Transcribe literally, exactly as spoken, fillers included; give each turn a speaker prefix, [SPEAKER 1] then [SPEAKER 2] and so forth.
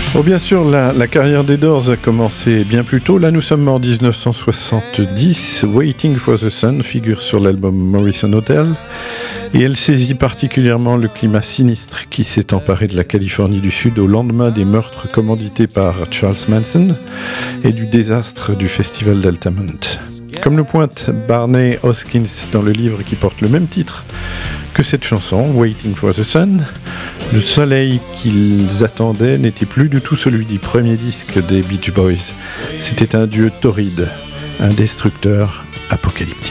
[SPEAKER 1] Oh, bien sûr, la, la carrière des Doors a commencé bien plus tôt. Là, nous sommes en dix-neuf cent soixante-dix. Waiting for the Sun figure sur l'album Morrison Hotel. Et elle saisit particulièrement le climat sinistre qui s'est emparé de la Californie du Sud au lendemain des meurtres commandités par Charles Manson et du désastre du festival d'Altamont. Comme le pointe Barney Hoskyns dans le livre qui porte le même titre que cette chanson, Waiting for the Sun, le soleil qu'ils attendaient n'était plus du tout celui du premier disque des Beach Boys. C'était un dieu torride, un destructeur apocalyptique.